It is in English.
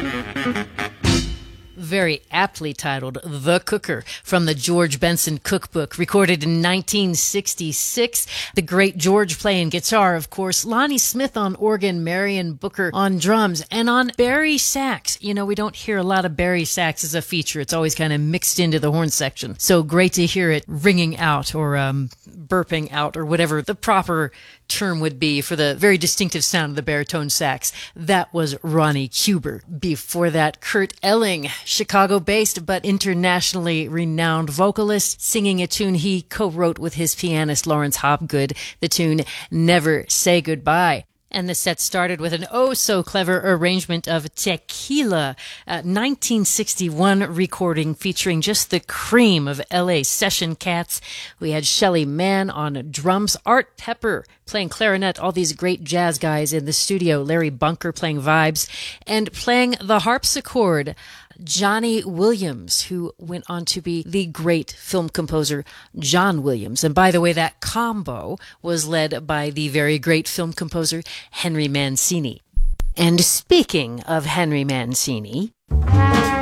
Very aptly titled The Cooker from the George Benson Cookbook, recorded in 1966. The great George playing guitar, of course, Lonnie Smith on organ, Marion Booker on drums, and on bari sax. You know, we don't hear a lot of bari sax as a feature. It's always kind of mixed into the horn section. So great to hear it ringing out or burping out or whatever the proper term would be for the very distinctive sound of the baritone sax. That was Ronnie Huber. Before that, Kurt Elling, Chicago-based but internationally renowned vocalist, singing a tune he co-wrote with his pianist Lawrence Hopgood, the tune Never Say Goodbye. And the set started with an oh-so-clever arrangement of Tequila, a 1961 recording featuring just the cream of L.A. session cats. We had Shelly Manne on drums, Art Pepper playing clarinet, all these great jazz guys in the studio, Larry Bunker playing vibes, and playing the harpsichord, Johnny Williams, who went on to be the great film composer John Williams. And by the way, that combo was led by the very great film composer Henry Mancini. And speaking of Henry Mancini,